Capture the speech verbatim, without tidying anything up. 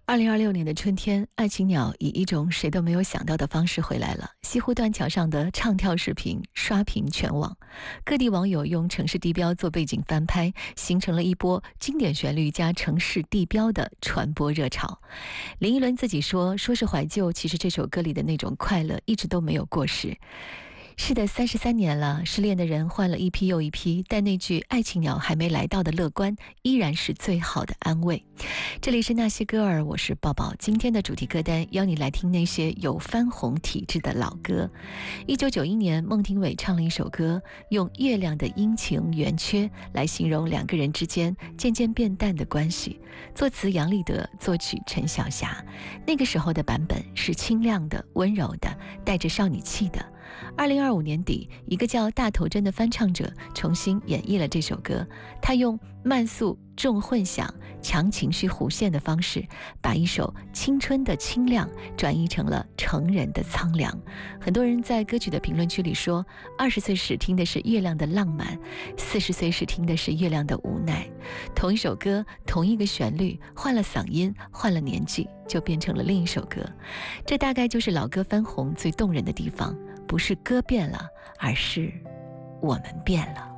二零二六年的春天，爱情鸟以一种谁都没有想到的方式回来了。西湖断桥上的唱跳视频刷屏全网，各地网友用城市地标做背景翻拍，形成了一波经典旋律加城市地标的传播热潮。林依轮自己说，说是怀旧，其实这首歌里的那种快乐一直都没有过时。是的，三十三年了，失恋的人换了一批又一批，但那句爱情鸟还没来到的乐观，依然是最好的安慰。这里是那些歌儿，我是抱抱。今天的主题歌单邀你来听那些有翻红体质的老歌。一九九一年，孟庭苇唱了一首歌，用月亮的阴晴圆缺来形容两个人之间渐渐变淡的关系。作词杨立德，作曲陈小霞。那个时候的版本是清亮的、温柔的，带着少女气的。二零二五年底，一个叫大头针的翻唱者重新演绎了这首歌。他用慢速、重混响、强情绪弧线的方式，把一首青春的清亮转译成了成人的苍凉。很多人在歌曲的评论区里说，二十岁时听的是月亮的浪漫，四十岁时听的是月亮的无奈。同一首歌，同一个旋律，换了嗓音，换了年纪，就变成了另一首歌。这大概就是老歌翻红最动人的地方，不是歌变了，而是我们变了。